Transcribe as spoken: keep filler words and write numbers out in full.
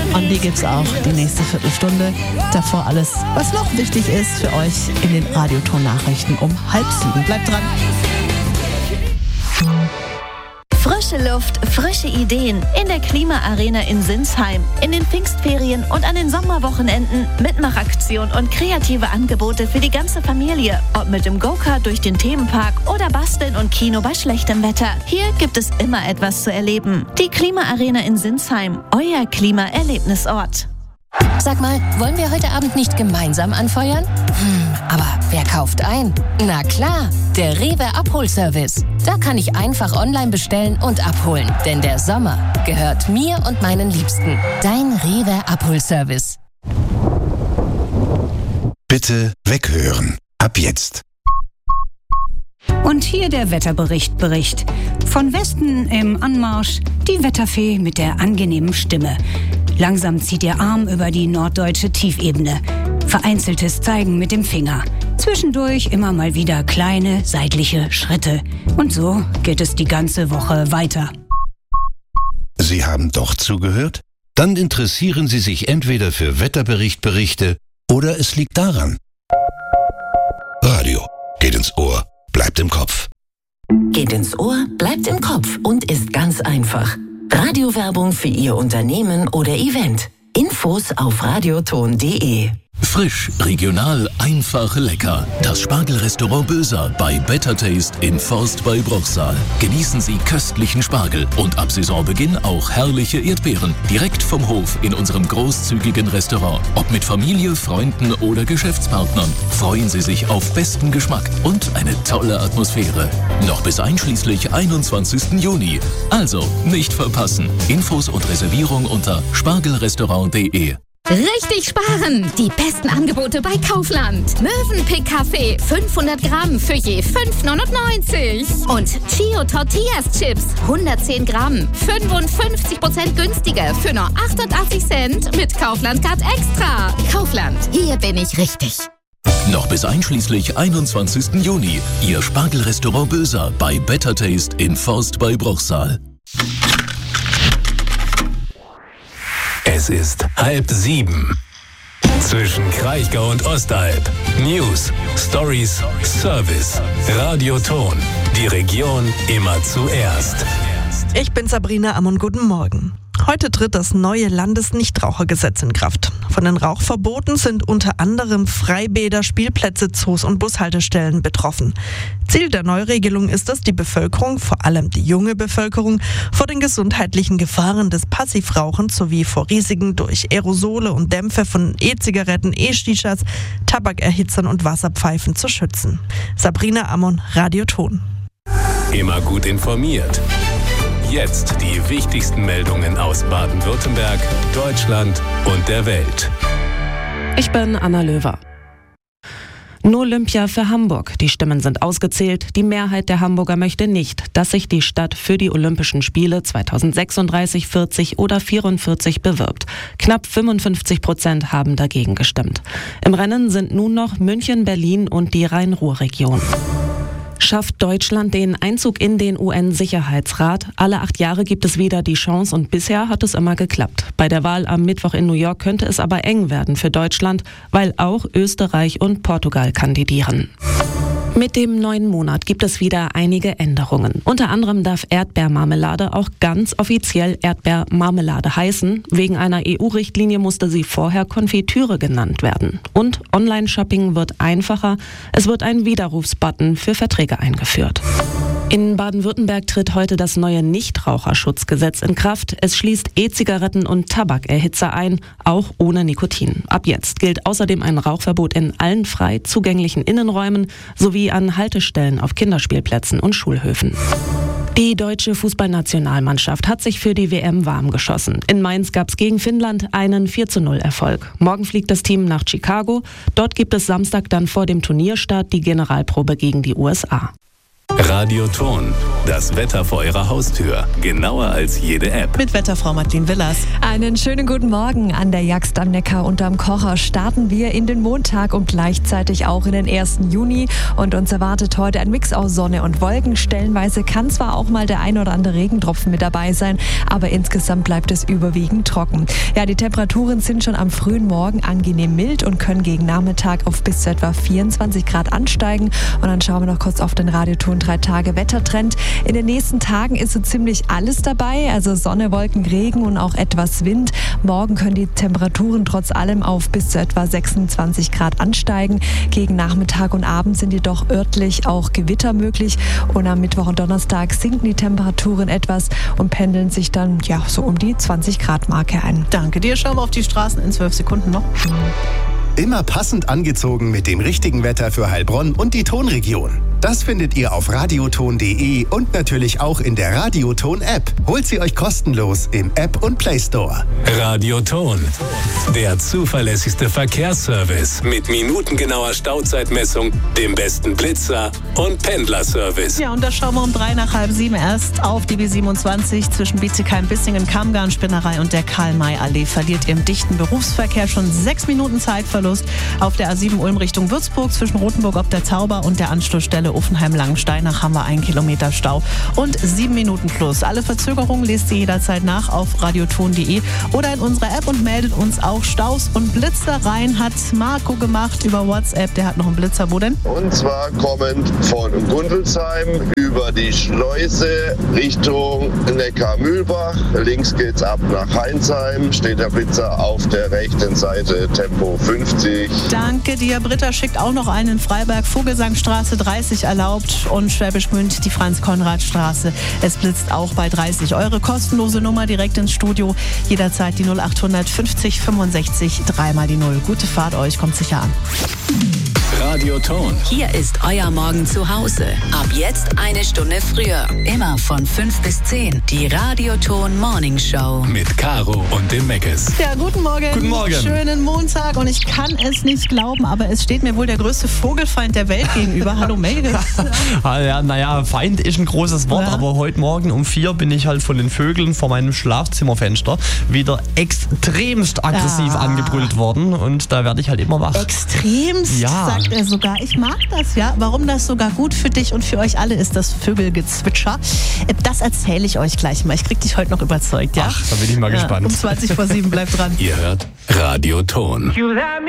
Und die gibt's auch die nächste Viertelstunde. Davor alles, was noch wichtig ist für euch in den Radioton-Nachrichten um halb sieben. Bleibt dran. Frische Luft, frische Ideen in der Klimaarena in Sinsheim, in den Pfingstferien und an den Sommerwochenenden. Mitmachaktion und kreative Angebote für die ganze Familie. Ob mit dem Go-Kart durch den Themenpark oder Basteln und Kino bei schlechtem Wetter. Hier gibt es immer etwas zu erleben. Die Klimaarena in Sinsheim, euer Klimaerlebnisort. Sag mal, wollen wir heute Abend nicht gemeinsam anfeuern? Hm, aber wer kauft ein? Na klar, der Rewe Abholservice. Da kann ich einfach online bestellen und abholen. Denn der Sommer gehört mir und meinen Liebsten. Dein Rewe Abholservice. Bitte weghören. Ab jetzt. Und hier der Wetterbericht Bericht. Von Westen im Anmarsch die Wetterfee mit der angenehmen Stimme. Langsam zieht ihr Arm über die norddeutsche Tiefebene. Vereinzeltes Zeigen mit dem Finger. Zwischendurch immer mal wieder kleine seitliche Schritte. Und so geht es die ganze Woche weiter. Sie haben doch zugehört? Dann interessieren Sie sich entweder für Wetterberichtberichte oder es liegt daran. Radio geht ins Ohr, bleibt im Kopf. Geht ins Ohr, bleibt im Kopf und ist ganz einfach. Radiowerbung für Ihr Unternehmen oder Event. Infos auf radioton punkt de. Frisch, regional, einfach, lecker. Das Spargelrestaurant Böser bei Better Taste in Forst bei Bruchsal. Genießen Sie köstlichen Spargel und ab Saisonbeginn auch herrliche Erdbeeren. Direkt vom Hof in unserem großzügigen Restaurant. Ob mit Familie, Freunden oder Geschäftspartnern. Freuen Sie sich auf besten Geschmack und eine tolle Atmosphäre. Noch bis einschließlich einundzwanzigsten Juni. Also nicht verpassen. Infos und Reservierung unter spargelrestaurant punkt de. Richtig sparen! Die besten Angebote bei Kaufland. Mövenpick-Kaffee fünfhundert Gramm für je fünf neunundneunzig. Und Chio Tortillas Chips hundertzehn Gramm. fünfundfünfzig Prozent günstiger für nur achtundachtzig Cent mit Kaufland-Card Extra. Kaufland, hier bin ich richtig. Noch bis einschließlich einundzwanzigsten Juni. Ihr Spargelrestaurant Böser bei Better Taste in Forst bei Bruchsal. Es ist halb sieben. Zwischen Kraichgau und Ostalb. News, Stories, Service. Radioton. Die Region immer zuerst. Ich bin Sabrina Ammon, guten Morgen. Heute tritt das neue Landesnichtrauchergesetz in Kraft. Von den Rauchverboten sind unter anderem Freibäder, Spielplätze, Zoos und Bushaltestellen betroffen. Ziel der Neuregelung ist es, die Bevölkerung, vor allem die junge Bevölkerung, vor den gesundheitlichen Gefahren des Passivrauchens sowie vor Risiken durch Aerosole und Dämpfe von E-Zigaretten, E-Shishas, Tabakerhitzern und Wasserpfeifen zu schützen. Sabrina Ammon, Radioton. Immer gut informiert. Jetzt die wichtigsten Meldungen aus Baden-Württemberg, Deutschland und der Welt. Ich bin Anna Löwer. Nur Olympia für Hamburg. Die Stimmen sind ausgezählt. Die Mehrheit der Hamburger möchte nicht, dass sich die Stadt für die Olympischen Spiele zweitausendsechsunddreißig, vierzig oder vierundvierzig bewirbt. Knapp fünfundfünfzig Prozent haben dagegen gestimmt. Im Rennen sind nun noch München, Berlin und die Rhein-Ruhr-Region. Schafft Deutschland den Einzug in den U N-Sicherheitsrat? Alle acht Jahre gibt es wieder die Chance und bisher hat es immer geklappt. Bei der Wahl am Mittwoch in New York könnte es aber eng werden für Deutschland, weil auch Österreich und Portugal kandidieren. Mit dem neuen Monat gibt es wieder einige Änderungen. Unter anderem darf Erdbeermarmelade auch ganz offiziell Erdbeermarmelade heißen. Wegen einer E U-Richtlinie musste sie vorher Konfitüre genannt werden. Und Online-Shopping wird einfacher. Es wird ein Widerrufsbutton für Verträge eingeführt. In Baden-Württemberg tritt heute das neue Nichtraucherschutzgesetz in Kraft. Es schließt E-Zigaretten und Tabakerhitzer ein, auch ohne Nikotin. Ab jetzt gilt außerdem ein Rauchverbot in allen frei zugänglichen Innenräumen sowie an Haltestellen auf Kinderspielplätzen und Schulhöfen. Die deutsche Fußballnationalmannschaft hat sich für die W M warm geschossen. In Mainz gab es gegen Finnland einen vier zu null Erfolg. Morgen fliegt das Team nach Chicago. Dort gibt es Samstag dann vor dem Turnierstart die Generalprobe gegen die U S A. Radioton, das Wetter vor Ihrer Haustür. Genauer als jede App. Mit Wetterfrau Martin Willers. Einen schönen guten Morgen. An der Jagst am Neckar und am Kocher starten wir in den Montag und gleichzeitig auch in den ersten Juni. Und uns erwartet heute ein Mix aus Sonne und Wolken. Stellenweise kann zwar auch mal der ein oder andere Regentropfen mit dabei sein, aber insgesamt bleibt es überwiegend trocken. Ja, die Temperaturen sind schon am frühen Morgen angenehm mild und können gegen Nachmittag auf bis zu etwa vierundzwanzig Grad ansteigen. Und dann schauen wir noch kurz auf den Radioton drei Tage Wettertrend. In den nächsten Tagen ist so ziemlich alles dabei, also Sonne, Wolken, Regen und auch etwas Wind. Morgen können die Temperaturen trotz allem auf bis zu etwa sechsundzwanzig Grad ansteigen. Gegen Nachmittag und Abend sind jedoch örtlich auch Gewitter möglich und am Mittwoch und Donnerstag sinken die Temperaturen etwas und pendeln sich dann ja so um die zwanzig Grad Marke ein. Danke dir. Schauen wir auf die Straßen in zwölf Sekunden noch. Immer passend angezogen mit dem richtigen Wetter für Heilbronn und die Tonregion. Das findet ihr auf radioton punkt de und natürlich auch in der Radioton-App. Holt sie euch kostenlos im App und Play Store. Radioton, der zuverlässigste Verkehrsservice mit minutengenauer Stauzeitmessung, dem besten Blitzer und Pendlerservice. Ja, und da schauen wir um drei nach halb sieben erst auf die B siebenundzwanzig zwischen Bietigheim, Bissingen, Kammgarn, Spinnerei und der Karl-May-Allee. Verliert ihr im dichten Berufsverkehr schon sechs Minuten Zeitverlust. Auf der A sieben Ulm Richtung Würzburg zwischen Rothenburg ob der Zauber und der Anschlussstelle Uffenheim-Langensteinach haben wir einen Kilometer Stau und sieben Minuten plus. Alle Verzögerungen lest ihr jederzeit nach auf radioton punkt de oder in unserer App und meldet uns auch Staus und Blitzereien. Hat Marco gemacht über WhatsApp. Der hat noch einen Blitzer. Wo denn? Und zwar kommend von Gundelsheim über die Schleuse Richtung Neckar-Mühlbach. Links geht's ab nach Heinsheim. Steht der Blitzer auf der rechten Seite, Tempo fünfzig. Danke dir. Britta schickt auch noch einen in Freiberg. Vogelsangstraße dreißig erlaubt und Schwäbisch Gmünd die Franz-Konrad-Straße. Es blitzt auch bei dreißig. Eure kostenlose Nummer direkt ins Studio. Jederzeit die null achthundert fünfzig fünfundsechzig dreimal die null. Gute Fahrt euch, kommt sicher an. Radioton. Hier ist euer Morgen zu Hause. Ab jetzt eine Stunde früher. Immer von fünf bis zehn. Die Radioton Morning Show. Mit Caro und dem Meckes. Ja, guten Morgen. Guten Morgen. Schönen Montag und ich kann es nicht glauben, aber es steht mir wohl der größte Vogelfeind der Welt gegenüber. Hallo Meckes. Ja, naja, Feind ist ein großes Wort, ja. Aber heute Morgen um vier bin ich halt von den Vögeln vor meinem Schlafzimmerfenster wieder extremst aggressiv ja. angebrüllt worden und da werde ich halt immer wach. Extremst, ja. sagt er sogar. Ich mag das, ja. Warum das sogar gut für dich und für euch alle ist, das Vögelgezwitscher. Das erzähle ich euch gleich mal. Ich krieg dich heute noch überzeugt, ja? Ach, da bin ich mal ja, gespannt. Um zwanzig vor sieben, bleibt dran. Ihr hört Radioton.